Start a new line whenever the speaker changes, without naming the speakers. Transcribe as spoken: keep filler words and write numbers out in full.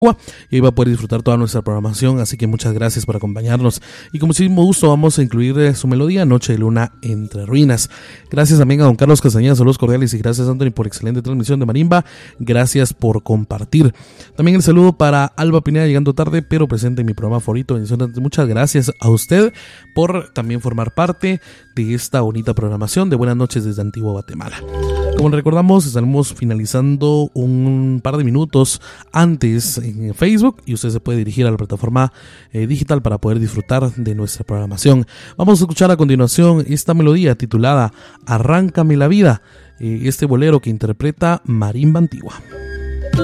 y ahí va a poder disfrutar toda nuestra programación, así que muchas gracias por acompañarnos. Y con muchísimo gusto vamos a incluir eh, su melodía Noche de Luna entre Ruinas. Gracias también a don Carlos Castañeda, saludos cordiales, y gracias Anthony por excelente transmisión de marimba. Gracias por compartir. También el saludo para Alba Pineda, llegando tarde pero presente en mi programa favorito. Bendiciones. Muchas gracias a usted por también formar parte de esta bonita programación de Buenas Noches desde Antigua Guatemala. Como recordamos, estaremos finalizando un par de minutos antes en Facebook y usted se puede dirigir a la plataforma eh, digital para poder disfrutar de nuestra programación. Vamos a escuchar a continuación esta melodía titulada Arráncame la vida, eh, este bolero que interpreta Marimba Antigua.